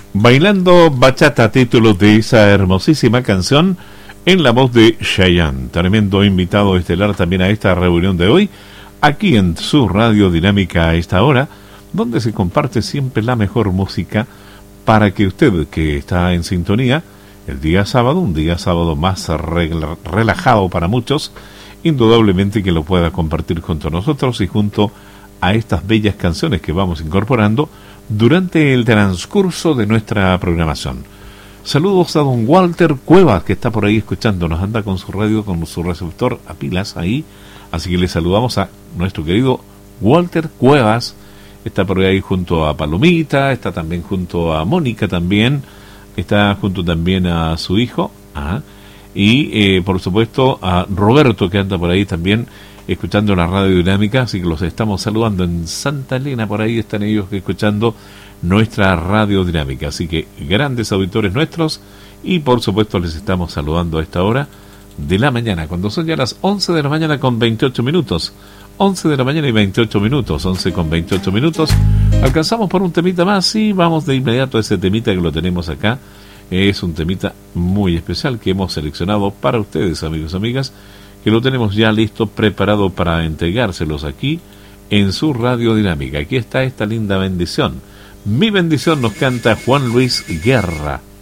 Bailando Bachata, título de esa hermosísima canción en la voz de Chayanne, tremendo invitado estelar también a esta reunión de hoy, aquí en su Radio Dinámica a esta hora, donde se comparte siempre la mejor música para que usted que está en sintonía, el día sábado, un día sábado más relajado para muchos, indudablemente que lo pueda compartir junto a nosotros y junto a estas bellas canciones que vamos incorporando durante el transcurso de nuestra programación. Saludos a don Walter Cuevas, que está por ahí escuchándonos, anda con su radio, con su receptor a pilas ahí, así que le saludamos a nuestro querido Walter Cuevas, está por ahí junto a Palomita, está también junto a Mónica también, está junto también a su hijo, y por supuesto a Roberto, que anda por ahí también escuchando la Radio Dinámica, así que los estamos saludando en Santa Elena, por ahí están ellos escuchando nuestra Radio Dinámica, así que grandes auditores nuestros, y por supuesto les estamos saludando a esta hora de la mañana, cuando son ya las 11 de la mañana con 28 minutos, 11 de la mañana y 28 minutos, 11 con 28 minutos, alcanzamos por un temita más y vamos de inmediato a ese temita que lo tenemos acá. Es un temita muy especial que hemos seleccionado para ustedes, amigos y amigas, que lo tenemos ya listo, preparado para entregárselos aquí en su Radio Dinámica. Aquí está esta linda bendición. Mi bendición nos canta Juan Luis Guerra.